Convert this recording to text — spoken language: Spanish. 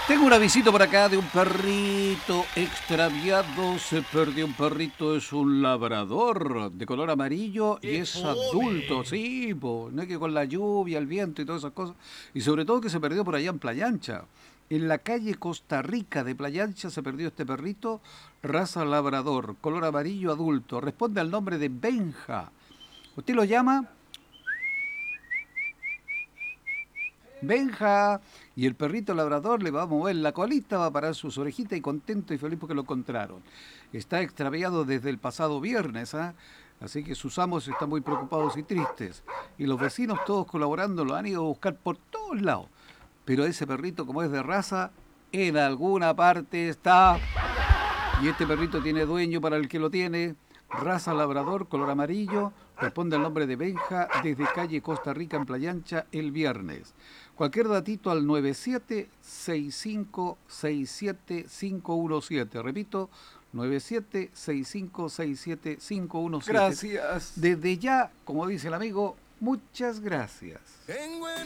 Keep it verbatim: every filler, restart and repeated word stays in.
Tengo un avisito por acá de un perrito extraviado. Se perdió un perrito, es un labrador de color amarillo y ¡Qué es adulto, fome! sí, po, no es que con la lluvia, el viento y todas esas cosas. Y sobre todo que se perdió por allá en Playa Ancha. En la calle Costa Rica de Playa Ancha se perdió este perrito, raza labrador, color amarillo adulto. Responde al nombre de Benja. ¿Usted lo llama? Benja, y el perrito labrador le va a mover la colita, va a parar sus orejitas y contento y feliz porque lo encontraron. Está extraviado desde el pasado viernes, ¿ah? Así que sus amos están muy preocupados y tristes. Y los vecinos todos colaborando lo han ido a buscar por todos lados. Pero ese perrito, como es de raza, en alguna parte está. Y este perrito tiene dueño para el que lo tiene. Raza labrador, color amarillo. Responde al nombre de Benja desde calle Costa Rica en Playa Ancha el viernes. Cualquier datito al nueve siete seis cinco seis siete cinco uno siete. Repito, nueve siete seis cinco seis siete cinco uno siete. Gracias. Desde ya, como dice el amigo, muchas gracias.